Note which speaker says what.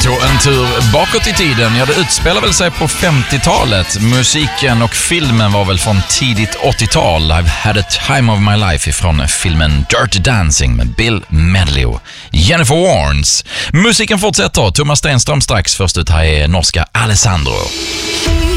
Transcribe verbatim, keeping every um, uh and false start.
Speaker 1: Så en tur bakåt i tiden, ja det utspelar väl sig på femtiotalet. Musiken och filmen var väl från tidigt åttiotal. I've had a time of my life ifrån filmen Dirty Dancing med Bill Medley och Jennifer Warnes. Musiken fortsätter, Thomas Stenström strax. Först ut här är norska Alessandro.